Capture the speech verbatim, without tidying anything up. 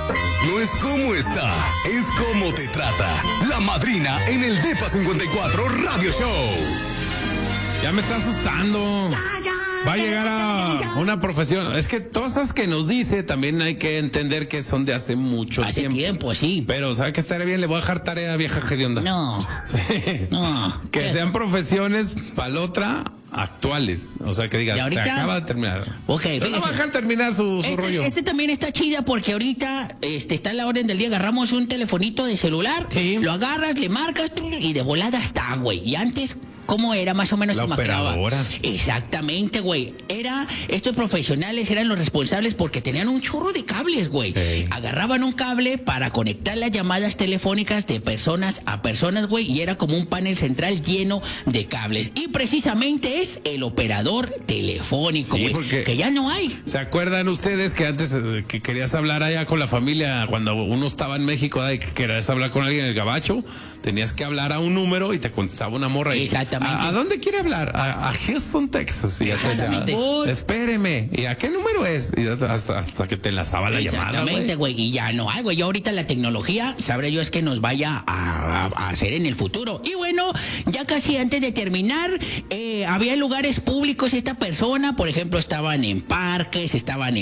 No es cómo está, es cómo te trata. La madrina en el Depa cincuenta y cuatro Radio Show. Ya me está asustando. Va a llegar a una profesión. Es que todas esas que nos dice también hay que entender que son de hace mucho hace tiempo. tiempo, sí. Pero ¿sabe qué estaría bien? Le voy a dejar tarea a vieja hedionda. No. Sí. No. Que ¿Qué? sean profesiones para la otra actuales. O sea, que digas, ahorita? se acaba de terminar. Ok, Pero no fíjese. va a dejar terminar su, su Este, rollo. este también está chida porque ahorita este, está en la orden del día. Agarramos un telefonito de celular, Sí. lo agarras, le marcas y de volada está, güey. Y antes, ¿cómo era? Más o menos La se imaginaba. operadora. Exactamente, güey. Era, estos profesionales eran los responsables porque tenían un chorro de cables, güey. Hey. Agarraban un cable para conectar las llamadas telefónicas de personas a personas, güey. Y era como un panel central lleno de cables. Y precisamente es el operador telefónico, Sí, güey. porque- Que ya no hay. ¿Se acuerdan ustedes que antes eh, que querías hablar allá con la familia, cuando uno estaba en México y que querías hablar con alguien en el gabacho, tenías que hablar a un número y te contestaba una morra? Y, Exactamente. ¿A, a dónde quiere hablar? A, a Houston, Texas. Y ya te decía, Exactamente. espéreme. ¿Y a qué número es? Y hasta, hasta que te enlazaba la llamada, Exactamente, güey. güey. Y ya no hay, güey. Ya ahorita la tecnología, sabré yo, es que nos vaya a, a- a hacer en el futuro. Y bueno, ya casi antes de terminar, eh, había lugares públicos esta persona, por ejemplo, estaban en parques, estaban en